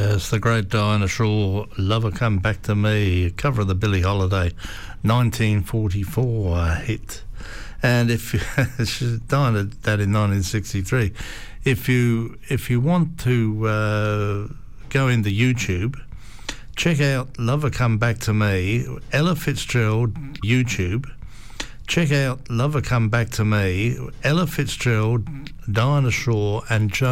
Yes, the great Diana Shaw, Lover Come Back to Me, cover of the Billie Holiday 1944 hit. And if she died at that in 1963. If you want to go into YouTube, check out Lover Come Back to Me, Ella Fitzgerald, YouTube. Check out Lover Come Back to Me, Ella Fitzgerald, Diana Shaw and Joan